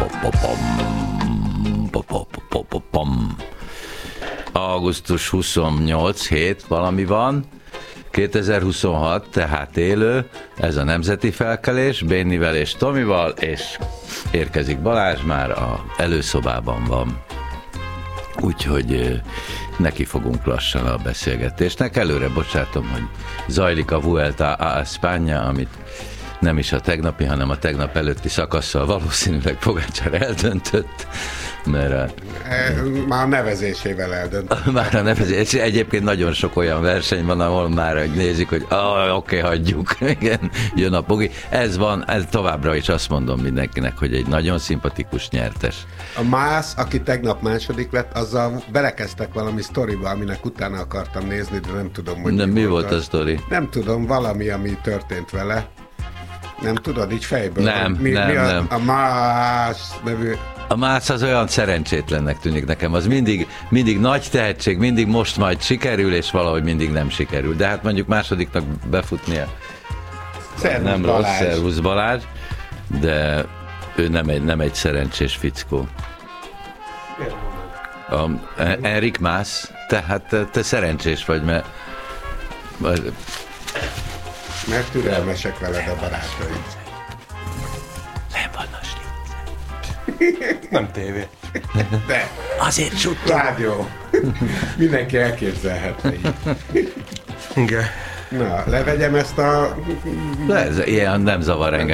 Augusztus 28 hét valami van, 2026, tehát élő, ez a Nemzeti Felkelés, Bénivel és Tomival, és érkezik Balázs, már a előszobában van. Úgyhogy neki fogunk lassan a beszélgetésnek. Előre bocsátom, hogy zajlik a Vuelta a España, amit nem is a tegnapi, hanem a tegnap előtti szakasszal valószínűleg Pogačar eldöntött, mert már a nevezésével eldöntött. Már a nevezés. Egyébként nagyon sok olyan verseny van, ahol már nézik, hogy oké, hagyjuk. Igen, jön a Pogi. Ez van, ez továbbra is azt mondom mindenkinek, hogy egy nagyon szimpatikus nyertes. A Mász, aki tegnap második lett, azzal belekezdtek valami sztoriba, aminek utána akartam nézni, de nem tudom, hogy mi volt a sztori? Nem tudom, valami, ami történt vele. Nem tudod, így fejből? Nem. A Mász nevű... A Mász az olyan szerencsétlennek tűnik nekem, az mindig nagy tehetség, mindig most majd sikerül, és valahogy mindig nem sikerül. De hát mondjuk másodiknak befutnia nem rossz, szervusz Balázs, de ő nem egy szerencsés fickó. Enrik Mász, tehát te szerencsés vagy, mert türelmesek veled a barátaid. Nem van a slic. Nem tévé. De. Azért suttogom. Rádió. Mindenki elképzelhetne így. Igen. Na, levegyem ezt a... Ilyen nem zavar engem.